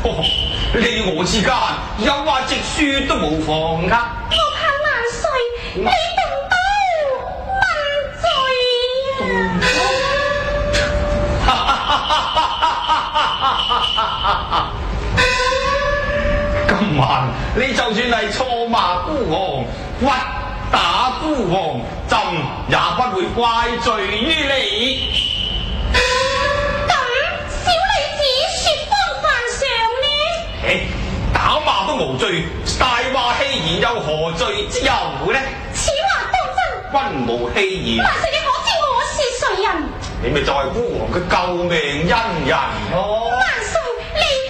你我之間有話直說都無妨噶。 我怕萬歲，你動刀問罪啊！ 今晚你就算係錯罵孤王，屈打孤王，朕也不會怪罪於你。 咁小女子說謊犯上呢？ 打罵都無罪，大話戲言又何罪之有呢？ 此話當真？ 君無戲言。 萬歲，你可知我是誰人？ 你咪就係孤王嘅救命恩人咯。